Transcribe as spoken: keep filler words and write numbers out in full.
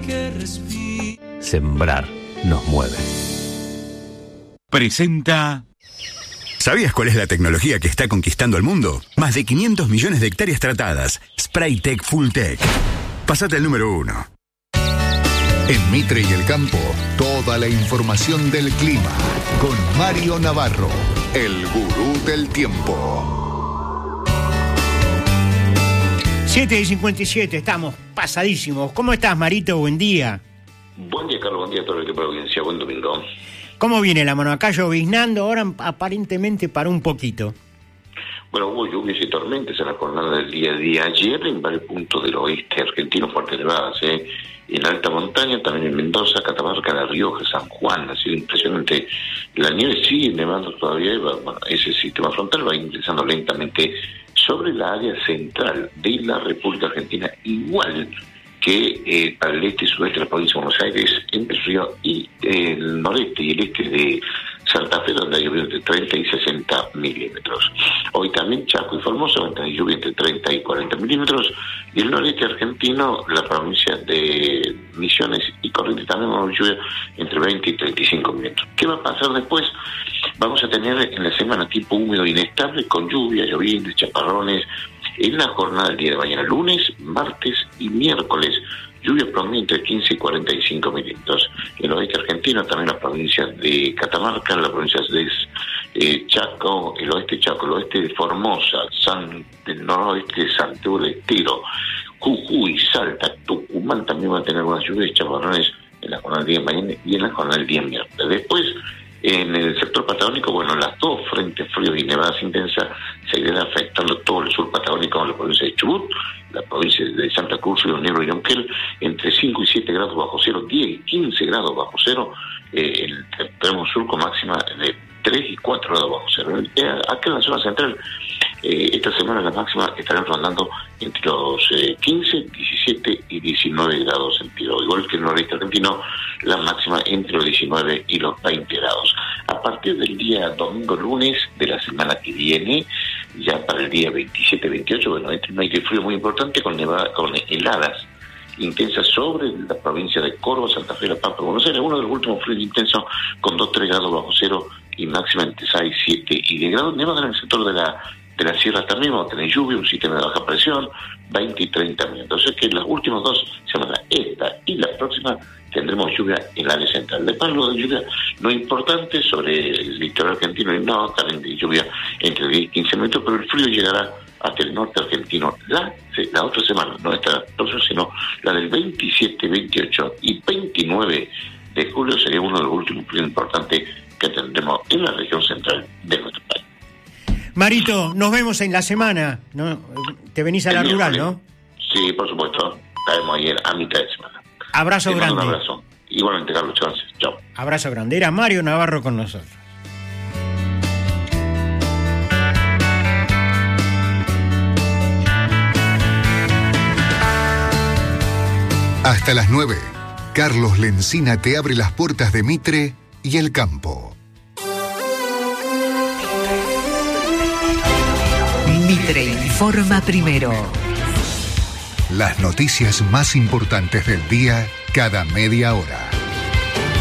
que respiro. Sembrar nos mueve. Presenta... ¿Sabías cuál es la tecnología que está conquistando el mundo? Más de quinientos millones de hectáreas tratadas. Spraytec Fulltech. Pasate al número uno. En Mitre y el Campo, toda la información del clima. Con Mario Navarro, el gurú del tiempo. siete y cincuenta y siete, estamos pasadísimos. ¿Cómo estás, Marito? Buen día. Buen día, Carlos. Buen día a todo el equipo de audiencia. Buen domingo. ¿Cómo viene la mano? Acá lloviznando, ahora aparentemente paró un poquito. Bueno, hubo lluvias y tormentas en la jornada del día de día ayer en varios puntos del oeste argentino, fuertes nevadas, ¿eh? En alta montaña, también en Mendoza, Catamarca, La Rioja, San Juan. Ha sido impresionante. La nieve sigue nevando todavía. Y va, bueno, ese sistema frontal va ingresando lentamente sobre la área central de la República Argentina, igual que eh, para el este y sudeste de la provincia de Buenos Aires, entre el río y eh, el noreste y el este de Santa Fe, donde hay lluvia entre treinta y sesenta milímetros. Hoy también Chaco y Formosa van a tener lluvia entre treinta y cuarenta milímetros, y el noreste argentino, la provincia de Misiones y Corrientes, también va a haber lluvia entre veinte y treinta y cinco milímetros. ¿Qué va a pasar después? Vamos a tener en la semana tiempo húmedo inestable, con lluvia, llovientes, chaparrones, en la jornada del día de mañana, lunes, martes y miércoles, lluvia promedio entre quince y cuarenta y cinco milímetros. En el oeste argentino, también las provincias de Catamarca, las provincias de eh, Chaco, el oeste Chaco, el oeste de Formosa, San, el noroeste de Santiago del Estero, Jujuy, Salta, Tucumán también van a tener algunas lluvias y chaparrones en la jornada del día de mañana y en la jornada del día miércoles. Después, en el sector patagónico, bueno, las dos frentes fríos y nevadas intensas seguirán afectando todo el sur patagónico, la provincia de Chubut, la provincia de Santa Cruz, Río Negro y Neuquén, entre cinco y siete grados bajo cero, diez y quince grados bajo cero, eh, el extremo sur con máxima de tres y cuatro grados bajo cero. Eh, acá en la zona central, eh, esta semana las máximas estarán rondando entre los eh, quince, diecisiete y diecinueve grados centígrados, igual que en el noreste argentino, la máxima entre los diecinueve y los veinte grados. A partir del día domingo, lunes de la semana que viene, ya para el día veintisiete, veintiocho, bueno, entra un aire frío muy importante con, nevada, con heladas intensas sobre la provincia de Córdoba, Santa Fe, La Pampa, Buenos Aires, uno de los últimos fríos intensos con dos a tres grados bajo cero y máxima entre seis, siete y diez grados. Nevada en el sector de la de la sierra también vamos a tener lluvia, un sistema de baja presión, veinte y treinta minutos. Entonces que las últimas dos semanas, esta y la próxima, tendremos lluvia en la área central. De paso de lluvia no importante sobre el litoral argentino y no, también de lluvia entre diez y quince minutos, pero el frío llegará hasta el norte argentino la, la otra semana, no esta próxima, sino la del veintisiete, veintiocho y veintinueve de julio. Sería uno de los últimos fríos importantes que tendremos en la región central de nuestro país. Marito, nos vemos en la semana, ¿no? Te venís a la el rural, miércoles. ¿no? Sí, por supuesto. Estaremos ayer a mitad de semana. Abrazo grande. Un abrazo. Igualmente, Carlos, gracias. Chao. Abrazo grande. Era Mario Navarro con nosotros. Hasta las nueve, Carlos Lencina te abre las puertas de Mitre y el Campo. Mitre informa primero. Las noticias más importantes del día cada media hora.